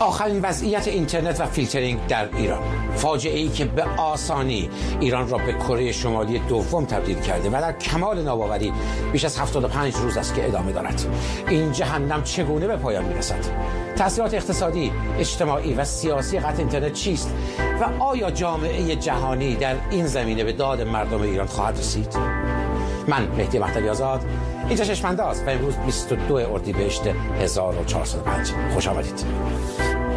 آخرین وضعیت اینترنت و فیلترینگ در ایران، فاجعه‌ای که به آسانی ایران را به کره شمالی دوم تبدیل کرده و در کمال ناباوری بیش از 75 روز است که ادامه دارد. این جهنم چگونه به پایان میرسد؟ تأثیرات اقتصادی، اجتماعی و سیاسی قطع اینترنت چیست و آیا جامعه جهانی در این زمینه به داد مردم ایران خواهد رسید؟ من مهدی مهدوی آزاد، اینجا چشم‌انداز و امروز 22 اردیبهشت 1405. خوش آمدید.